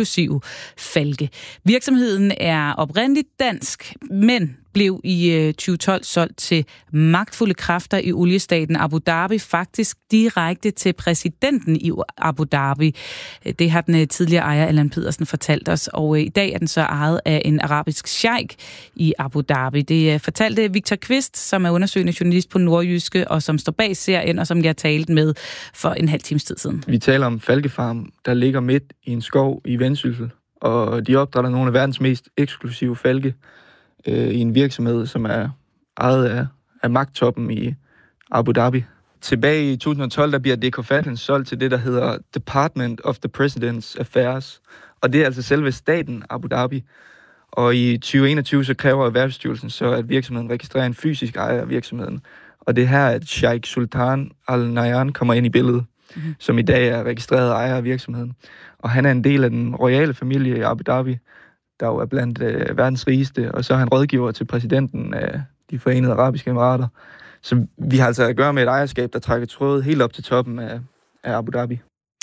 eksklusive falke. Virksomheden er oprindeligt dansk, men blev i 2012 solgt til magtfulde kræfter i oliestaten Abu Dhabi, faktisk direkte til præsidenten i Abu Dhabi. Det har den tidligere ejer Allan Pedersen fortalt os, og i dag er den så ejet af en arabisk sheik i Abu Dhabi. Det fortalte Victor Kvist, som er undersøgende journalist på Nordjyske, og som står bag serien, og som jeg talte med for en halv times tid siden. Vi taler om Falkefarm, der ligger midt i en skov i Vendsyssel, og de opdrætter nogle af verdens mest eksklusive falke i en virksomhed, som er ejet af magttoppen i Abu Dhabi. Tilbage i 2012, der bliver DK Falken solgt til det, der hedder Department of the President's Affairs, og det er altså selve staten Abu Dhabi. Og i 2021 så kræver Erhvervsstyrelsen så, at virksomheden registrerer en fysisk ejer af virksomheden. Og det er her, at Sheikh Sultan Al Nahyan kommer ind i billedet, som i dag er registreret ejer af virksomheden. Og han er en del af den royale familie i Abu Dhabi, der jo er blandt verdens rigeste, og så er han rådgiver til præsidenten af de Forenede Arabiske Emirater. Så vi har altså at gøre med et ejerskab, der trækker trådet helt op til toppen af Abu Dhabi.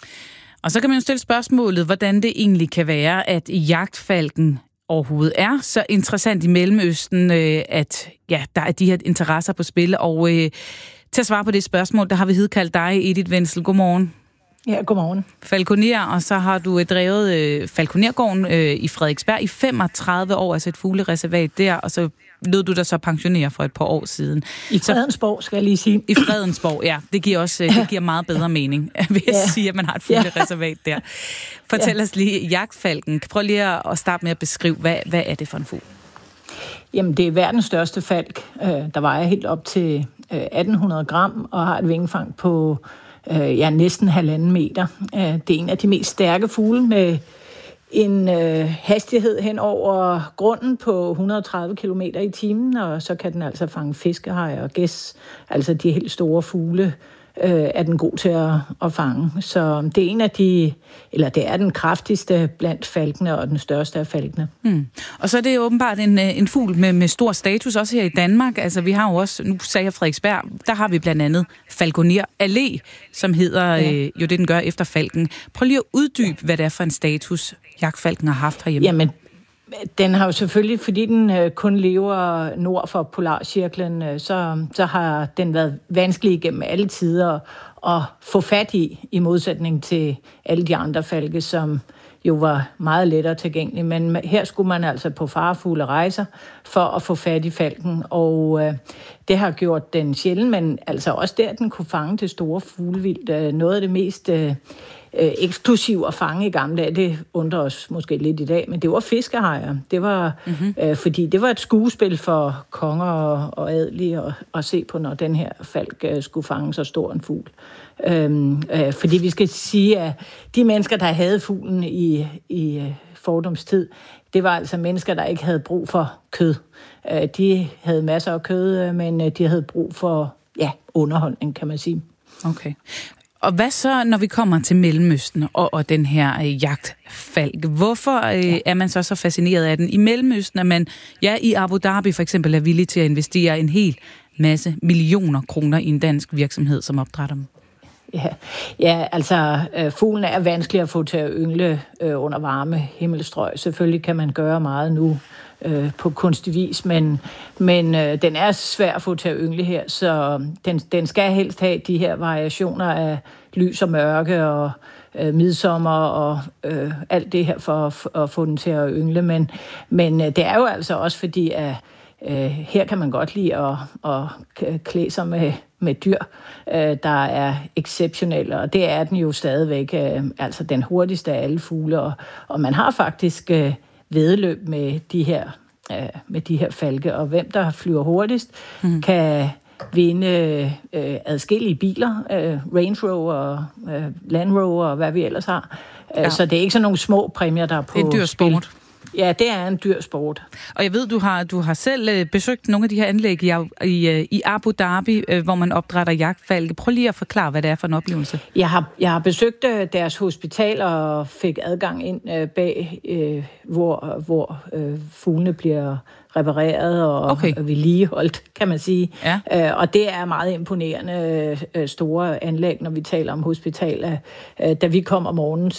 Og så kan man jo stille spørgsmålet, hvordan det egentlig kan være, at jagtfalken overhovedet er så interessant i Mellemøsten, at ja, der er de her interesser på spil. Og til at svare på det spørgsmål, der har vi hidkaldt dig, Edith Wenzel. Godmorgen. Ja, godmorgen. Falconer, og så har du drevet Falconergården i Frederiksberg i 35 år, altså et fuglereservat der, og så lød du dig så pensionere for et par år siden. I Fredensborg, skal jeg lige sige. I Fredensborg, ja. Det giver meget bedre mening, hvis jeg sige, at man har et fuglereservat der. Fortæl os lige, jagtfalken. Prøv lige at starte med at beskrive, hvad er det for en fugl? Jamen, det er verdens største falk, der vejer helt op til 1800 gram og har et vingefang på næsten 1,5 meter. Det er en af de mest stærke fugle med en hastighed hen over grunden på 130 km i timen, og så kan den altså fange fiskehajer og gæs, altså de helt store fugle, er den god til at fange. Så det er det er den kraftigste blandt falkene og den største af falkene. Og så er det åbenbart en fugl med stor status også her i Danmark. Altså vi har jo også, nu sagde jeg Frederiksberg, der har vi blandt andet Falconer Allé, som hedder jo det, den gør efter falken. Prøv lige at uddybe, hvad det er for en status, jagtfalken har haft herhjemme. Jamen, den har jo selvfølgelig, fordi den kun lever nord for polarcirklen, så har den været vanskelig igennem alle tider at få fat i modsætning til alle de andre falke, som jo var meget lettere tilgængelige. Men her skulle man altså på farefulde rejser for at få fat i falken, og det har gjort den sjældent, men altså også der, den kunne fange det store fuglevildt. Noget af det mest eksklusiv at fange i gamle dage, det undrer os måske lidt i dag, men det var fiskehajer. Det var, fordi det var et skuespil for konger og adelige at se på, når den her falk skulle fange så stor en fugl. Fordi vi skal sige, at de mennesker, der havde fuglen i fordomstid, det var altså mennesker, der ikke havde brug for kød. De havde masser af kød, men de havde brug for underholdning, kan man sige. Okay. Og hvad så, når vi kommer til Mellemøsten og den her jagtfalk? Hvorfor er man så fascineret af den? I Mellemøsten er man, i Abu Dhabi for eksempel, er villig til at investere en hel masse millioner kroner i en dansk virksomhed, som opdrætter dem. Ja, altså fuglen er vanskelig at få til at yngle under varme himmelstrøg. Selvfølgelig kan man gøre meget nu på kunstig vis, men den er svær at få til at yngle her, så den skal helst have de her variationer af lys og mørke og midsommer og alt det her for at få den til at yngle. Men det er jo altså også fordi, at her kan man godt lide at klæde sig med dyr, der er exceptionelle, og det er den jo stadigvæk, altså den hurtigste af alle fugle, og man har faktisk væddeløb med de her falke, og hvem der flyver hurtigst, kan vinde adskillige biler, Range Rover, Land Rover og hvad vi ellers har. Så det er ikke sådan nogle små præmier, der er på spil. Det er dyr sport. Ja, det er en dyr sport. Og jeg ved, du har selv besøgt nogle af de her anlæg i Abu Dhabi, hvor man opdrætter jagtfalke. Prøv lige at forklare, hvad det er for en oplevelse. Jeg har besøgt deres hospital og fik adgang ind bag, hvor fuglene bliver repareret og vedligeholdt, kan man sige. Ja. Og det er meget imponerende store anlæg, når vi taler om hospitaler. Da vi kom om morgenen,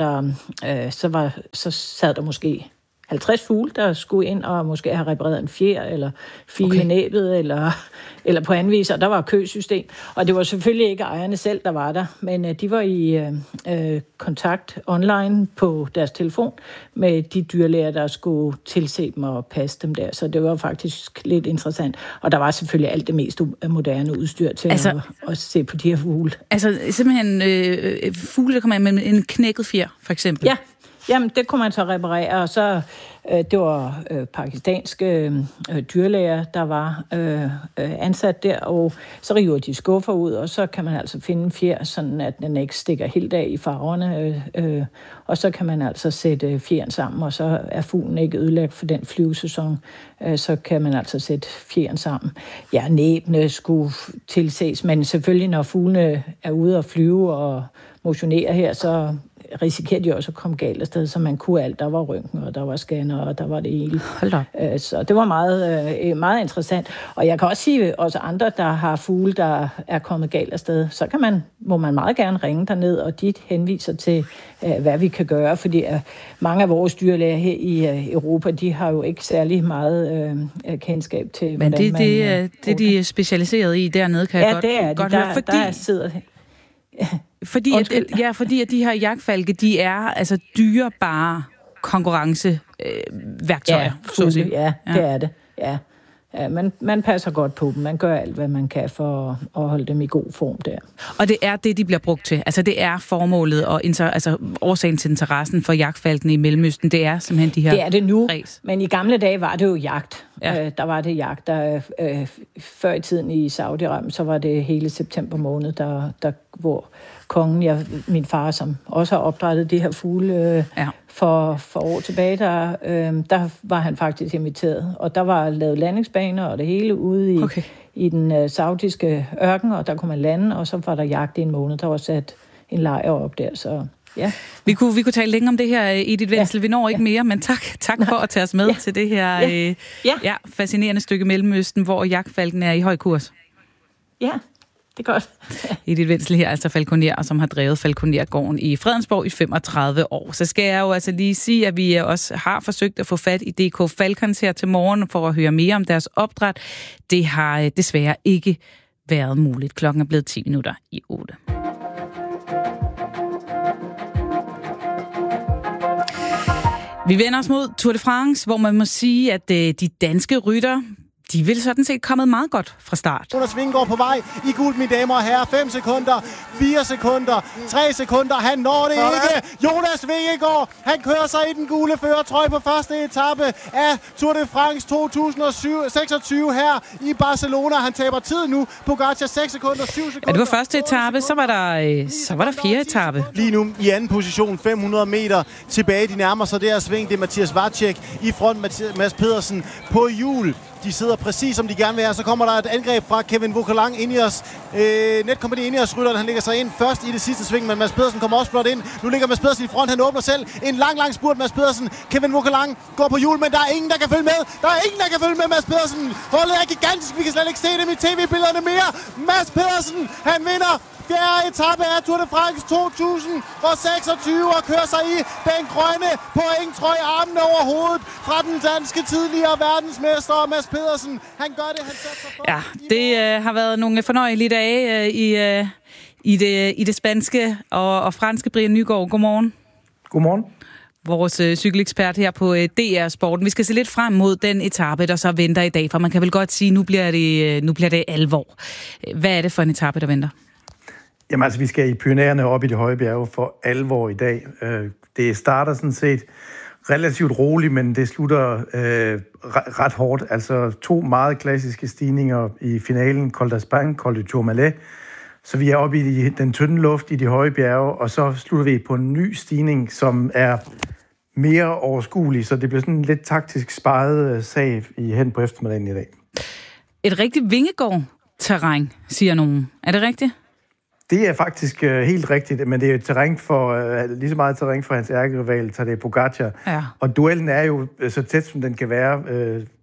så sad der måske 50 fugle, der skulle ind og måske have repareret en fjer, eller file næbet, eller på anden vis, og der var køsystem. Og det var selvfølgelig ikke ejerne selv, der var der, men de var i kontakt online på deres telefon med de dyrlæger, der skulle tilse dem og passe dem der. Så det var faktisk lidt interessant. Og der var selvfølgelig alt det mest moderne udstyr til at se på de her fugle. Altså simpelthen fugle, der kommer med en knækket fjer, for eksempel? Ja. Jamen, det kunne man så reparere, og så det var pakistanske dyrlæger, der var ansat der, og så river de skuffer ud, og så kan man altså finde en fjer, sådan at den ikke stikker helt af i farverne, og så kan man altså sætte fjeren sammen, og så er fuglen ikke ødelagt for den flyvesæson, så kan man altså sætte fjeren sammen. Ja, næbene skulle tilses, men selvfølgelig, når fuglene er ude og flyve og motionere her, så risikerer de også at komme galt af sted, så man kunne alt. Der var røntgen, og der var scanner, og der var det hele. Så det var meget, meget interessant. Og jeg kan også sige, også andre, der har fugle, der er kommet galt af sted, så må man meget gerne ringe derned, og de henviser til, hvad vi kan gøre, fordi mange af vores dyrlæger her i Europa, de har jo ikke særlig meget kendskab til, hvordan man... Men det de er specialiseret i dernede, kan jeg godt høre. Fordi... Der sidder... Fordi at de her jagtfalke, de er altså dyrebare konkurrenceværktøjer. Ja, det er det. Ja. Ja, man passer godt på dem. Man gør alt, hvad man kan for at holde dem i god form der. Og det er det, de bliver brugt til. Altså det er formålet og årsagen til interessen for jagtfalkene i Mellemøsten. Det er simpelthen de her Det er det nu, ræs. Men i gamle dage var det jo jagt. Ja. Der var det jagt. Før i tiden i Saudi-Arabien, så var det hele september måned, hvor kongen, min far, som også har opdrættet de her fugle for år tilbage, der var han faktisk inviteret. Og der var lavet landingsbaner og det hele ude i den saudiske ørken, og der kunne man lande, og så var der jagt i en måned. Der var sat en lejr op der, så... Ja. Vi kunne tale længe om det her, Edith Wenzel. Vi når ikke mere, men tak for at tage os med til det her fascinerende stykke Mellemøsten, hvor jagtfalken er i høj kurs. Ja, det er godt. Edith Wenzel her, altså falkoner, som har drevet Falkonergården i Fredensborg i 35 år. Så skal jeg jo altså lige sige, at vi også har forsøgt at få fat i DK Falcons her til morgen for at høre mere om deres opdræt. Det har desværre ikke været muligt. Klokken er blevet 7:10. Vi vender os mod Tour de France, hvor man må sige, at de danske rytter, de vil sådan set kommet meget godt fra start. Jonas Vingegaard på vej i guld, mine damer og herrer. 5 sekunder, 4 sekunder, 3 sekunder. Han når det ikke. Jonas Vingegaard, han kører sig i den gule førertrøje på første etape af Tour de France 2026 her i Barcelona. Han taber tid nu. Pogačar 6 sekunder, 7 sekunder. Ja, det var første etape, så var der 4 etape. Lige nu i anden position, 500 meter tilbage. De nærmer sig der sving. Det er Mathias Vacek i front, Mads Pedersen på hjul. De sidder præcis, som de gerne vil have. Så kommer der et angreb fra Kevin Vauquelin, Netcompany Ineos-rytteren. Han ligger sig ind først i det sidste sving, men Mads Pedersen kommer også flot ind. Nu ligger Mads Pedersen i front. Han åbner selv en lang spurt. Mads Pedersen, Kevin Vauquelin går på hjul, men der er ingen, der kan følge med. Mads Pedersen. Holdet er gigantisk. Vi kan slet ikke se dem i tv-billederne mere. Mads Pedersen, han vinder fjerde etape af Tour de France 2026 og kører sig i den grønne pointtrøje, armene over hovedet fra den danske tidligere verdensmester Mads Pedersen. Han gør det, han sætter sig for. Ja, det har været nogle fornøjelige dage i det spanske og franske. Brian Nygaard, godmorgen. Godmorgen. Vores cykelekspert her på DR Sporten. Vi skal se lidt frem mod den etape, der så venter i dag, for man kan vel godt sige, nu bliver det alvor. Hvad er det for en etape, der venter? Jamen altså, vi skal i Pyrenæerne op i de høje bjerge for alvor i dag. Det starter sådan set relativt roligt, men det slutter ret hårdt. Altså 2 meget klassiske stigninger i finalen, Col d'Espagne, Col du Tourmalet. Så vi er oppe i den tynde luft i de høje bjerge, og så slutter vi på en ny stigning, som er mere overskuelig, så det bliver sådan en lidt taktisk sparet sag hen på eftermiddagen i dag. Et rigtigt Vingegaard-terræn, siger nogen. Er det rigtigt? Det er faktisk helt rigtigt, men det er et terræn lige så meget terræn for hans ærkerival, Tadej Pogačar. Ja. Og duellen er jo så tæt, som den kan være.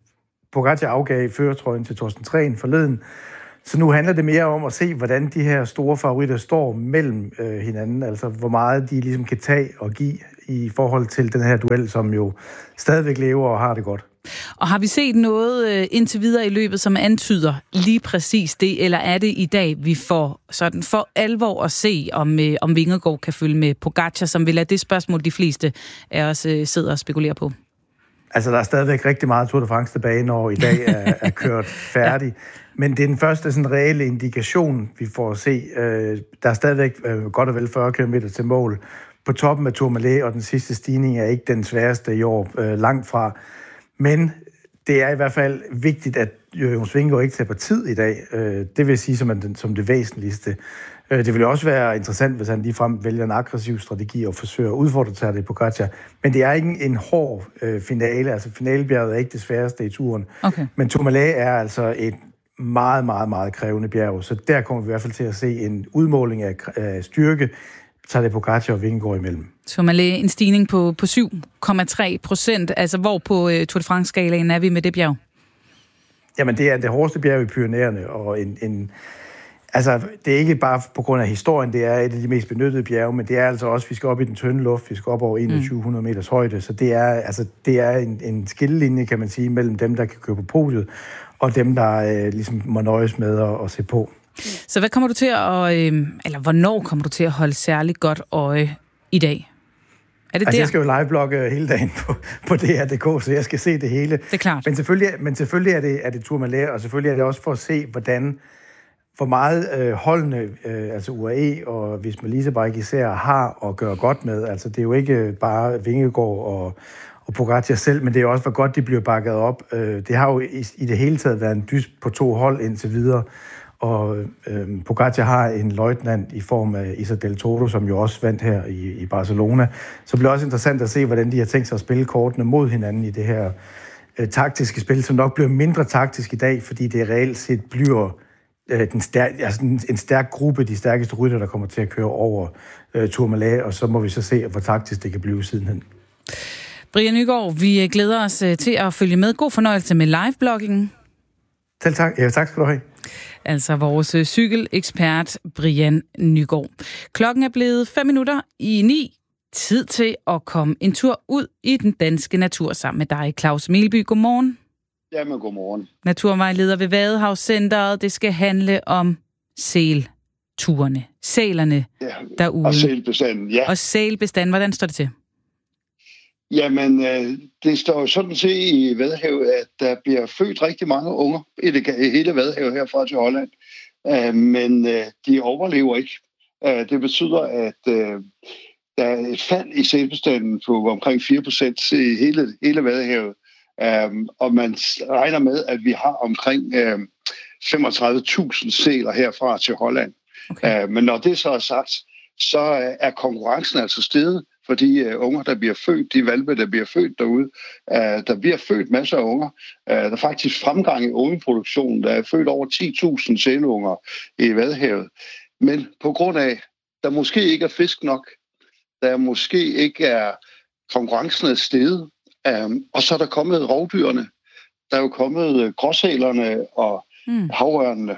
Pogačar afgav førertrøjen til Torsten Træn forleden. Så nu handler det mere om at se, hvordan de her store favoritter står mellem hinanden. Altså, hvor meget de ligesom kan tage og give i forhold til den her duel, som jo stadigvæk lever og har det godt. Og har vi set noget indtil videre i løbet, som antyder lige præcis det, eller er det i dag, vi får sådan for alvor at se, om Vingegaard kan følge med Pogačar, som vil lade det spørgsmål, de fleste af os sidder og spekulerer på? Altså, der er stadigvæk rigtig meget Tour de France tilbage, når i dag er kørt færdig. Ja. Men det er den første sådan reelle indikation, vi får at se. Der er stadigvæk godt og vel 40 km til mål på toppen af Tourmalet, og den sidste stigning er ikke den sværeste i år, langt fra. Men det er i hvert fald vigtigt, at Jonas Vingegaard ikke taber tid i dag. Det vil sige som det væsentligste. Det vil også være interessant, hvis han ligefrem vælger en aggressiv strategi og forsøger at udfordre Tadej Pogačar. Men det er ikke en hård finale. Altså finalebjerget er ikke det sværeste i turen. Okay. Men Tourmalet er altså et meget, meget, meget krævende bjerg. Så der kommer vi i hvert fald til at se en udmåling af styrke, Tadej Pogačar og Vingegaard imellem. Tourmalet, en stigning på 7,3%. Altså hvor på Tour de France-skalaen er vi med det bjerg? Jamen det er det hårdeste bjerg i Pyrenæerne, og altså, det er ikke bare på grund af historien, det er et af de mest benyttede bjerge, men det er altså også, vi skal op i den tynde luft, vi skal op over 2100 meters højde, så det er en skillelinje, kan man sige, mellem dem, der kan køre på podiet, og dem, der ligesom må nøjes med at se på. Så hvad kommer du til eller hvornår kommer du til at holde særligt godt øje i dag? Er det jeg skal jo liveblogge hele dagen på DR.dk, så jeg skal se det hele. Det er klart. Men selvfølgelig er det Tourmalet, og selvfølgelig er det også for at se, hvor meget holdene, altså UAE og Visma Bike især, har at gøre godt med. Altså, det er jo ikke bare Vingegaard og Pogačar selv, men det er også, hvor godt de bliver bakket op. Det har jo i det hele taget været en dyst på 2 hold indtil videre, og Pogačar har en løjtnant i form af Iza del Toro, som jo også vandt her i Barcelona. Så det bliver også interessant at se, hvordan de har tænkt sig at spille kortene mod hinanden i det her taktiske spil, som nok bliver mindre taktisk i dag, fordi det reelt set bliver en stærk gruppe, de stærkeste rytter, der kommer til at køre over Tourmalet, og så må vi så se, hvor taktisk det kan blive sidenhen. Brian Nygaard, vi glæder os til at følge med. God fornøjelse med livebloggingen. Selv tak. Ja, tak skal du have. Altså vores cykelekspert Brian Nygaard. Klokken er blevet 9:05. Tid til at komme en tur ud i den danske natur sammen med dig, Claus Melby. Godmorgen. Jamen, godmorgen. Naturvejleder ved Vadehavscenteret. Det skal handle om sælturene. Sælerne derude. Og sælbestanden, ja. Og sælbestanden, hvordan står det til? Jamen, det står jo sådan set i Vadehavet, at der bliver født rigtig mange unger i hele Vadehavet herfra til Holland. Men de overlever ikke. Det betyder, at der er et fald i sælbestanden på omkring 4% i hele Vadehavet. Og man regner med, at vi har omkring 35.000 sæler herfra til Holland. Okay. Men når det så er sagt, så er konkurrencen altså steget for de unger, der bliver født, de hvalpe, der bliver født derude. Der bliver født masser af unger. Der er faktisk fremgang i ungeproduktionen. Der er født over 10.000 sælunger i Vadehavet. Men på grund af, der måske ikke er fisk nok, der måske ikke er konkurrencen er steget, og så er der kommet rovdyrene. Der er jo kommet gråsælerne og havørnene.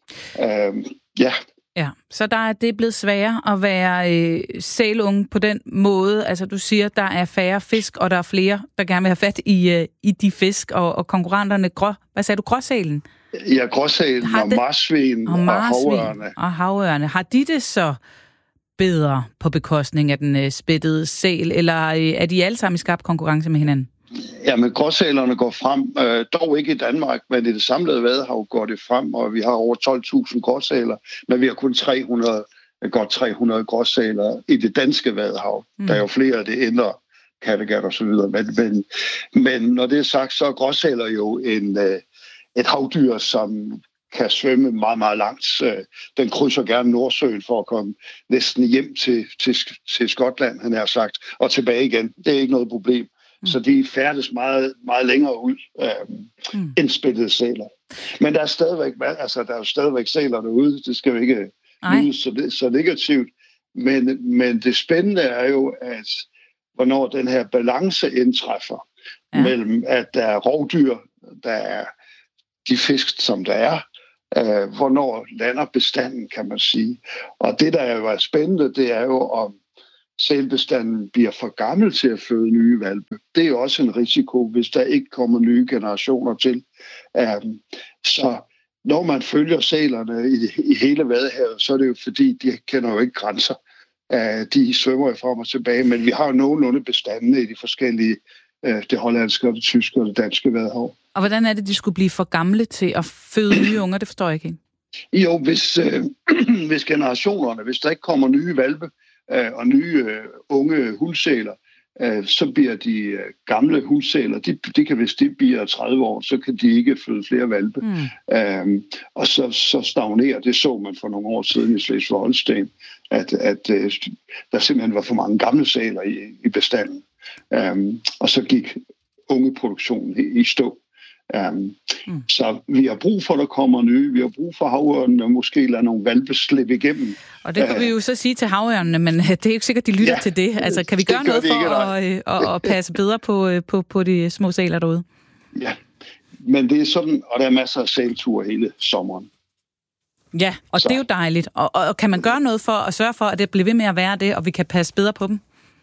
Ja, så det er blevet sværere at være sælunge på den måde. Altså du siger, der er færre fisk, og der er flere, der gerne vil have fat i de fisk, og konkurrenterne, hvad sagde du, gråsælen? Ja, gråsælen og marsvin og havørne. Og havørne. Har de det så bedre på bekostning af den spættede sæl, eller er de alle sammen i skarp konkurrence med hinanden? Ja, men gråsælerne går frem, dog ikke i Danmark, men i det samlede Vadehav går det frem, og vi har over 12.000 gråsæler, men vi har kun godt 300 gråsæler i det danske Vadehav. Der er jo flere af det indre, Kattegat og så videre, men når det er sagt, så er gråsæler jo et havdyr, som kan svømme meget, meget langt. Den krydser gerne Nordsøen for at komme næsten hjem til Skotland, han har sagt, og tilbage igen. Det er ikke noget problem. Så de færdes meget, meget længere ud end spættede sæler. Men der er jo stadigvæk sæler derude. Det skal jo ikke lyde så negativt. Men det spændende er jo, at hvornår den her balance indtræffer mellem, at der er rovdyr, der er de fisk, som der er. Hvornår lander bestanden, kan man sige. Og det, der jo er spændende, det er jo, om sælbestanden bliver for gammel til at føde nye hvalpe. Det er jo også en risiko, hvis der ikke kommer nye generationer til. Så når man følger sælerne i hele Vadehavet, så er det jo fordi, de kender jo ikke grænser. De svømmer jo frem og tilbage, men vi har jo nogenlunde bestandene i de forskellige, det hollandske, det tyske og det danske Vadehav. Og hvordan er det, de skulle blive for gamle til at føde nye unger? Det forstår jeg ikke. Jo, hvis generationerne, hvis der ikke kommer nye hvalpe og nye unge huldsæler, så bliver de gamle huldsæler, de kan, hvis de bliver 30 år, så kan de ikke føde flere hvalpe. Og så stagnerer. Det så man for nogle år siden i Slesvig-Holsten, at der simpelthen var for mange gamle sæler i bestanden. Og så gik ungeproduktionen i stå. Så vi har brug for, at der kommer nye. Vi har brug for havørnene og måske lade nogle hvalpe slippe igennem. Og det kan vi jo så sige til havørnene, men det er jo ikke sikkert, de lytter til det. Altså, kan vi gøre noget for at passe bedre på de små sæler derude? Ja, men det er sådan, og der er masser af sælture hele sommeren. Ja, og så. Det er jo dejligt. Og kan man gøre noget for at sørge for, at det bliver ved med at være det, og vi kan passe bedre på dem?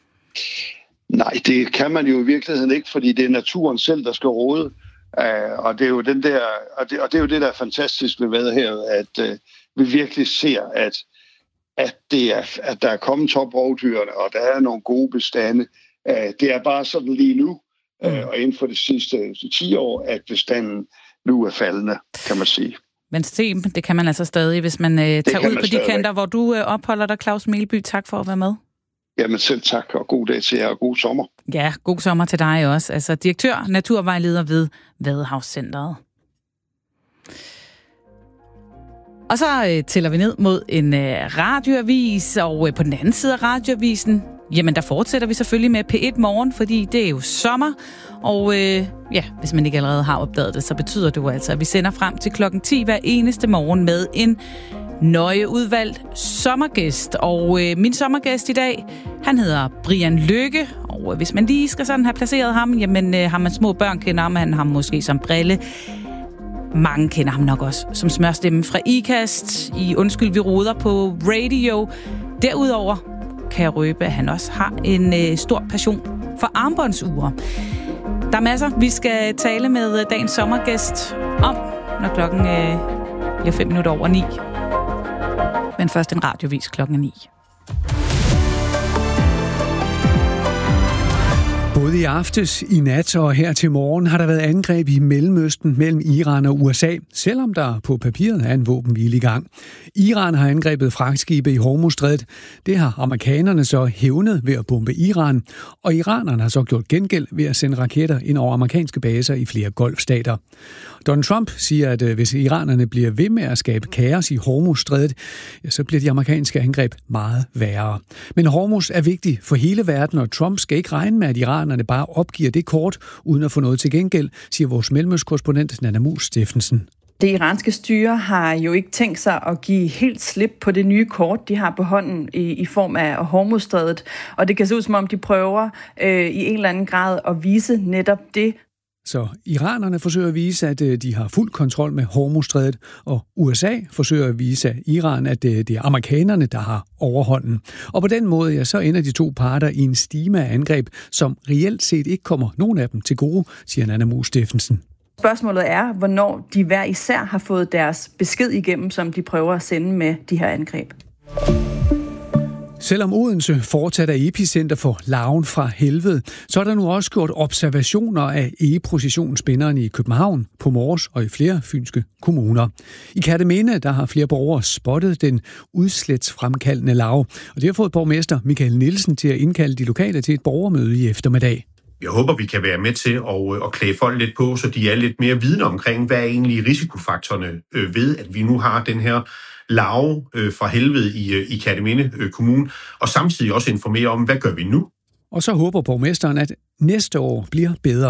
Nej, det kan man jo i virkeligheden ikke, fordi det er naturen selv, der skal råde. Og det er jo det der er fantastisk ved Vadehavet, at vi virkelig ser, at der er kommet toprovdyrene, og der er nogle gode bestande. Det er bare sådan lige nu, og inden for de sidste 10 år, at bestanden nu er faldende, kan man sige. Men se, det kan man altså stadig, hvis man tager ud på de kanter, hvor du opholder dig, Claus Melby. Tak for at være med. Jamen selv tak, og god dag til jer, og god sommer. Ja, god sommer til dig også. Altså direktør, naturvejleder ved Vadehavscentret. Og så tæller vi ned mod en radioavis, og på den anden side af radioavisen, jamen der fortsætter vi selvfølgelig med P1 Morgen, fordi det er jo sommer, og hvis man ikke allerede har opdaget det, så betyder det jo altså, at vi sender frem til klokken 10 hver eneste morgen med en nøje udvalgt sommergæst. Og min sommergæst i dag, han hedder Brian Lykke, og hvis man lige skal sådan have placeret ham, jamen har man små børn, kender man ham måske som Brille. Mange kender ham nok også som smørstemmen fra IKAST i Undskyld, vi roder på radio. Derudover kan jeg røbe, at han også har en stor passion for armbåndsure. Der er masser, vi skal tale med dagens sommergæst om, når klokken bliver 5 minutter over 9. Men først en radiovis klokken 9. Både i aftes, i nat og her til morgen har der været angreb i Mellemøsten mellem Iran og USA, selvom der på papiret er en våbenhvile i gang. Iran har angrebet fragtskibe i Hormuzstrædet. Det har amerikanerne så hævnet ved at bombe Iran, og iranerne har så gjort gengæld ved at sende raketter ind over amerikanske baser i flere golfstater. Donald Trump siger, at hvis iranerne bliver ved med at skabe kaos i Hormuzstrædet, så bliver de amerikanske angreb meget værre. Men Hormuz er vigtig for hele verden, og Trump skal ikke regne med, at iranerne bare opgiver det kort, uden at få noget til gengæld, siger vores mellemøstkorrespondent Nanna Mus Steffensen. Det iranske styre har jo ikke tænkt sig at give helt slip på det nye kort, de har på hånden i form af Hormuzstrædet, og det kan se ud som om, de prøver i en eller anden grad at vise netop det. Så iranerne forsøger at vise, at de har fuld kontrol med Hormuzstrædet, og USA forsøger at vise Iran, at det er amerikanerne, der har overhånden. Og på den måde, så ender de to parter i en stime af angreb, som reelt set ikke kommer nogen af dem til gode, siger Nanna Mus Steffensen. Spørgsmålet er, hvornår de hver især har fået deres besked igennem, som de prøver at sende med de her angreb. Selvom Odense fortsat er epicenter for larven fra helvede, så er der nu også gjort observationer af egeprocessionsspinderen i København, på Mors og i flere fynske kommuner. I Kerteminde, der har flere borgere spottet den udslætsfremkaldende larve, og det har fået borgmester Michael Nielsen til at indkalde de lokale til et borgermøde i eftermiddag. Jeg håber, vi kan være med til at klæde folk lidt på, så de er lidt mere vidne omkring, hvad er egentlig risikofaktorerne ved, at vi nu har den her larve fra helvede i Kerteminde Kommune, og samtidig også informere om, hvad gør vi nu? Og så håber borgmesteren, at næste år bliver bedre.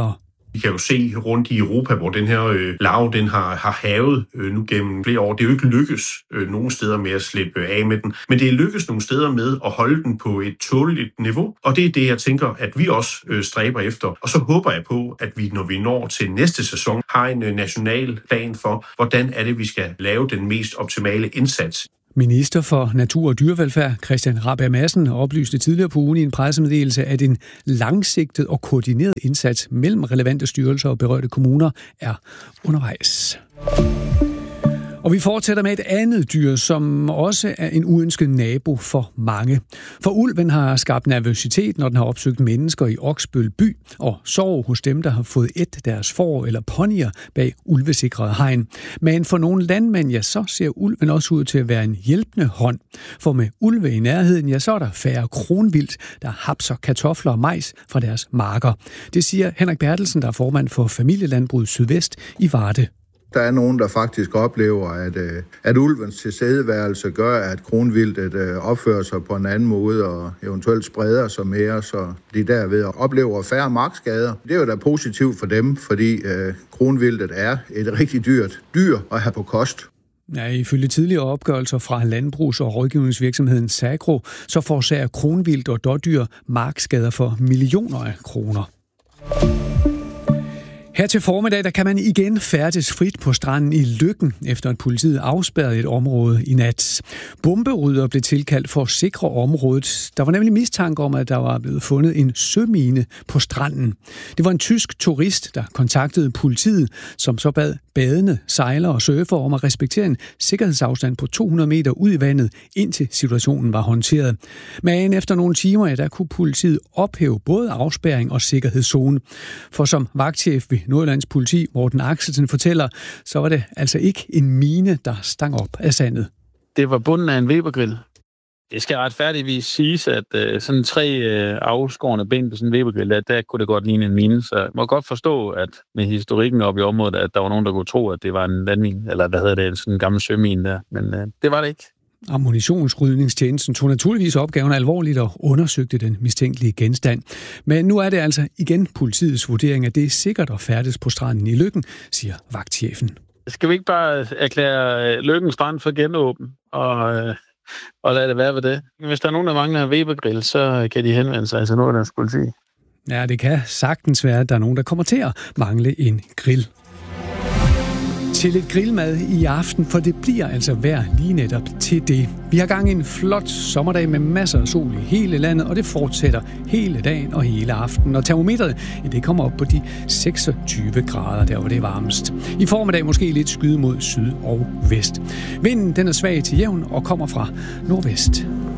Vi kan jo se rundt i Europa, hvor den her larve, den har havet nu gennem flere år. Det er jo ikke lykkes nogle steder med at slippe af med den, men det er lykkes nogle steder med at holde den på et tåleligt niveau, og det er det, jeg tænker, at vi også stræber efter. Og så håber jeg på, at vi, når vi når til næste sæson, har en national plan for, hvordan er det, vi skal lave den mest optimale indsats. Minister for Natur- og Dyrevelfærd, Christian Rabjerg Madsen, oplyste tidligere på ugen i en pressemeddelelse, at en langsigtet og koordineret indsats mellem relevante styrelser og berørte kommuner er undervejs. Og vi fortsætter med et andet dyr, som også er en uønsket nabo for mange. For ulven har skabt nervøsitet, når den har opsøgt mennesker i Oksbøl by, og sorg hos dem, der har fået deres får eller ponyer bag ulvesikrede hegn. Men for nogle landmænd, ja, så ser ulven også ud til at være en hjælpende hånd. For med ulve i nærheden, ja, så er der færre kronvildt, der hapser kartofler og majs fra deres marker. Det siger Henrik Bertelsen, der er formand for Familielandbruget Sydvest i Varde. Der er nogen, der faktisk oplever, at ulvens tilstedeværelse gør, at kronvildtet opfører sig på en anden måde og eventuelt spreder sig mere, så de derved oplever færre markskader. Det er jo da positivt for dem, fordi kronvildtet er et rigtig dyrt dyr at have på kost. Ja, ifølge tidligere opgørelser fra landbrugs- og rådgivningsvirksomheden Sagro, så forårsager kronvildt og dådyr markskader for millioner af kroner. Her til formiddag, der kan man igen færdes frit på stranden i Løkken, efter at politiet afspærrede et område i nat. Bomberydere blev tilkaldt for at sikre området. Der var nemlig mistanke om, at der var blevet fundet en sømine på stranden. Det var en tysk turist, der kontaktede politiet, som så bad badende, sejlere og surfere om at respektere en sikkerhedsafstand på 200 meter ud i vandet, indtil situationen var håndteret. Men efter nogle timer, ja, der kunne politiet ophæve både afspærring og sikkerhedszone. For som vagtchef ved Nordjyllands politi, Morten Axelsen, fortæller, så var det altså ikke en mine, der stang op af sandet. Det var bunden af en Webergrill. Det skal retfærdigvis siges, at sådan 3 afskårne ben på sådan en Webergrill, der kunne det godt ligne en mine. Så jeg må godt forstå, at med historikken op i området, at der var nogen, der kunne tro, at det var en landmine, eller sådan en gammel sømine der. Men det var det ikke. Ammunitionsrydningstjenesten tog naturligvis opgaven alvorligt og undersøgte den mistænkelige genstand. Men nu er det altså igen politiets vurdering, at det er sikkert at færdes på stranden i Løkken, siger vagtchefen. Skal vi ikke bare erklære Løkken Strand for genåben og lade det være ved det? Hvis der er nogen, der mangler en Webergrill, så kan de henvende sig til Nordjyllands politi. Ja, det kan sagtens være, at der er nogen, der kommer til at mangle en grill. Til lidt grillmad i aften, for det bliver altså vejr lige netop til det. Vi har gang i en flot sommerdag med masser af sol i hele landet, og det fortsætter hele dagen og hele aftenen. Og termometeret, det kommer op på de 26 grader, der hvor det er varmest. I formiddag måske lidt skyde mod syd og vest. Vinden den er svag til jævn og kommer fra nordvest.